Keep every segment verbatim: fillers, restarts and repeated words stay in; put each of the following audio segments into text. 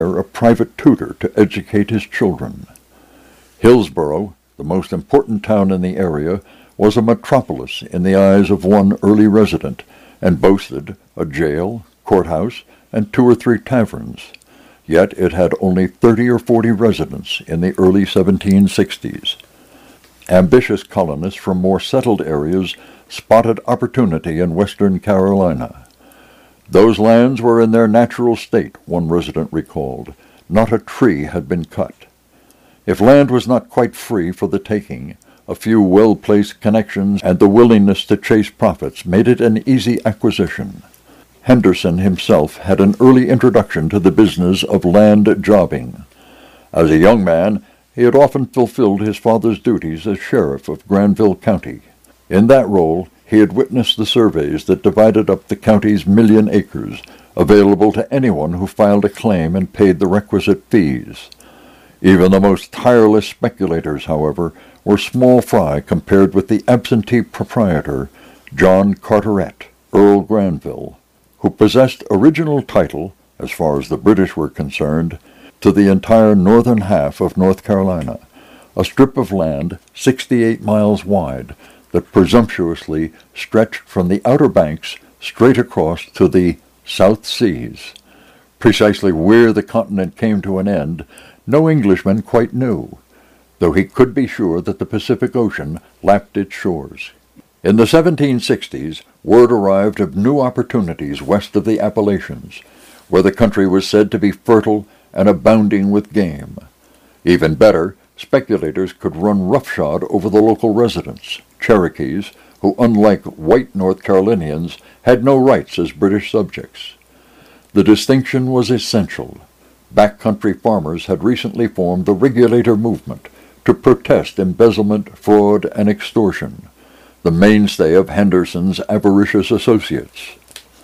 a private tutor to educate his children. Hillsborough, the most important town in the area, was a metropolis in the eyes of one early resident, and boasted a jail, courthouse, and two or three taverns. Yet it had only thirty or forty residents in the early seventeen sixties. Ambitious colonists from more settled areas spotted opportunity in western Carolina. Those lands were in their natural state, one resident recalled. Not a tree had been cut. If land was not quite free for the taking, a few well-placed connections and the willingness to chase profits made it an easy acquisition. Henderson himself had an early introduction to the business of land jobbing. As a young man, he had often fulfilled his father's duties as sheriff of Granville County. In that role, he had witnessed the surveys that divided up the county's million acres, available to anyone who filed a claim and paid the requisite fees. Even the most tireless speculators, however, were small fry compared with the absentee proprietor, John Carteret, Earl Granville, who possessed original title, as far as the British were concerned, to the entire northern half of North Carolina, a strip of land sixty-eight miles wide that presumptuously stretched from the Outer Banks straight across to the South Seas. Precisely where the continent came to an end, no Englishman quite knew, though he could be sure that the Pacific Ocean lapped its shores. In the seventeen sixties, word arrived of new opportunities west of the Appalachians, where the country was said to be fertile and abounding with game. Even better, speculators could run roughshod over the local residents, Cherokees, who, unlike white North Carolinians, had no rights as British subjects. The distinction was essential. Backcountry farmers had recently formed the Regulator movement to protest embezzlement, fraud, and extortion, the mainstay of Henderson's avaricious associates.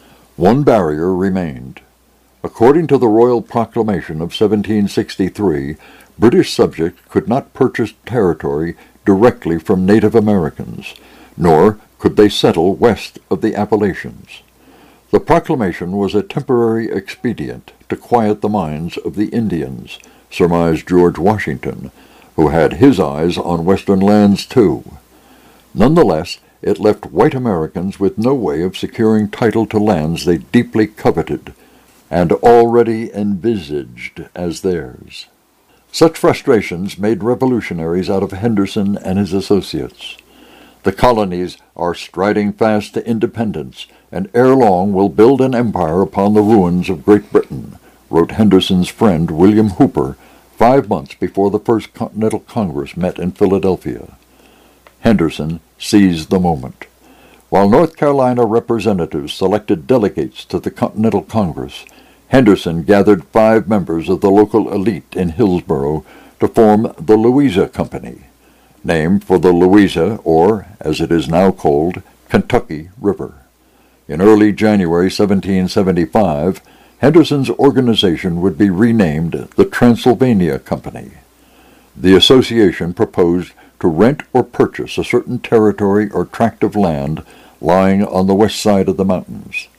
One barrier remained. According to the Royal Proclamation of seventeen sixty-three, British subjects could not purchase territory directly from Native Americans, nor could they settle west of the Appalachians. The proclamation was a temporary expedient to quiet the minds of the Indians, surmised George Washington, who had his eyes on western lands too. Nonetheless, it left white Americans with no way of securing title to lands they deeply coveted and already envisaged as theirs. Such frustrations made revolutionaries out of Henderson and his associates. The colonies are striding fast to independence, and ere long will build an empire upon the ruins of Great Britain, wrote Henderson's friend William Hooper five months before the First Continental Congress met in Philadelphia. Henderson seized the moment. While North Carolina representatives selected delegates to the Continental Congress, Henderson gathered five members of the local elite in Hillsborough to form the Louisa Company, named for the Louisa, or, as it is now called, Kentucky River. In early January seventeen seventy-five, Henderson's organization would be renamed the Transylvania Company. The association proposed to rent or purchase a certain territory or tract of land lying on the west side of the mountains.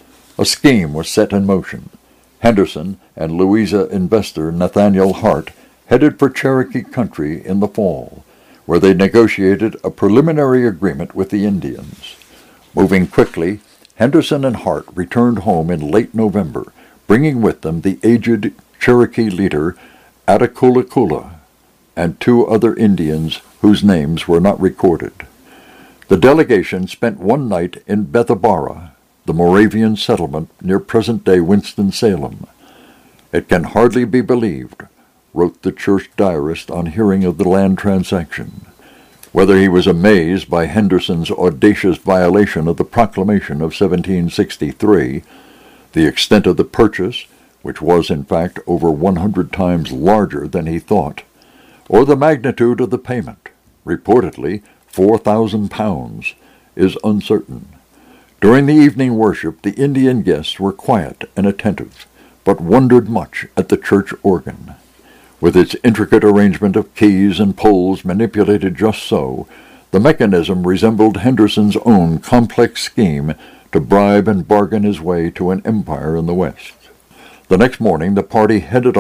A scheme was set in motion. Henderson and Louisa investor Nathaniel Hart headed for Cherokee country in the fall, where they negotiated a preliminary agreement with the Indians. Moving quickly, Henderson and Hart returned home in late November, bringing with them the aged Cherokee leader Attakullakulla and two other Indians whose names were not recorded. The delegation spent one night in Bethabara, the Moravian settlement near present-day Winston-Salem. It can hardly be believed, wrote the church diarist on hearing of the land transaction. Whether he was amazed by Henderson's audacious violation of the proclamation of seventeen sixty-three, the extent of the purchase, which was in fact over one hundred times larger than he thought, or the magnitude of the payment, reportedly four thousand pounds, is uncertain. During the evening worship, the Indian guests were quiet and attentive, but wondered much at the church organ. With its intricate arrangement of keys and pulls manipulated just so, the mechanism resembled Henderson's own complex scheme to bribe and bargain his way to an empire in the West. The next morning the party headed